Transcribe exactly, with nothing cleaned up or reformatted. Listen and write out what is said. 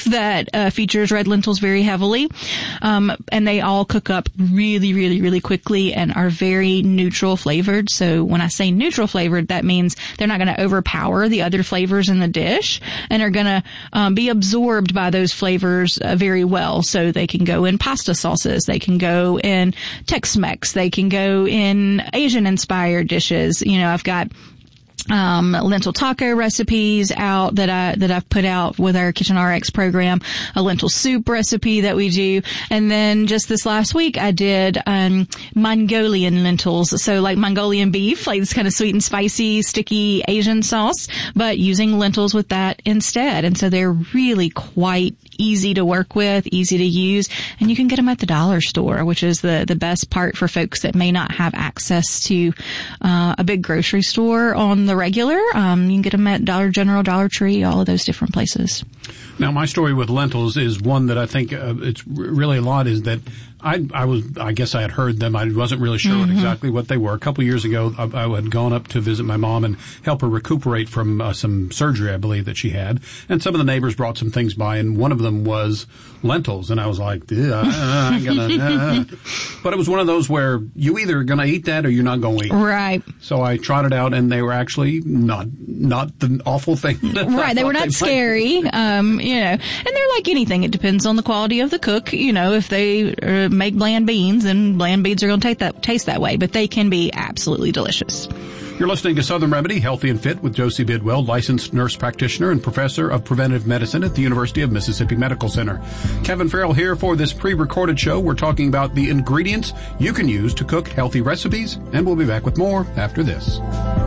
that uh, features red lentils very heavily. Um, and they all cook up really, really, really quickly and are very neutral flavored. So when I say neutral flavored, that means they're not going to overpower the other flavors in the dish and are going to um, be absorbed by those flavors uh, very well. So they can go in pasta sauces. They can go in Tex-Mex. They can go in Asian inspired dishes. You know, I've got Um, lentil taco recipes out that I, that I've put out with our Kitchen R X program, a lentil soup recipe that we do. And then just this last week I did, um, Mongolian lentils. So like Mongolian beef, like this kind of sweet and spicy, sticky Asian sauce, but using lentils with that instead. And so they're really quite easy to work with, easy to use, and you can get them at the dollar store, which is the, the best part for folks that may not have access to, uh, a big grocery store on the regular. Um, you can get them at Dollar General, Dollar Tree, all of those different places. Now, my story with lentils is one that I think uh, it's really a lot is that I, I was, I guess I had heard them. I wasn't really sure mm-hmm. exactly what they were. A couple of years ago, I, I had gone up to visit my mom and help her recuperate from uh, some surgery, I believe, that she had. And some of the neighbors brought some things by, and one of them was lentils. And I was like, I ain't gonna, uh. But it was one of those where you either going to eat that or you're not going to eat. Right. So I tried it out, and they were actually not, not the awful thing. Right. They were not they scary. Um, you know, and they're like anything. It depends on the quality of the cook. You know, if they uh, make bland beans, and bland beans are going to taste that, taste that way, but they can be absolutely delicious. You're listening to Southern Remedy, Healthy and Fit with Josie Bidwell, licensed nurse practitioner and professor of preventive medicine at the University of Mississippi Medical Center. Kevin Farrell here for this pre-recorded show. We're talking about the ingredients you can use to cook healthy recipes, and we'll be back with more after this.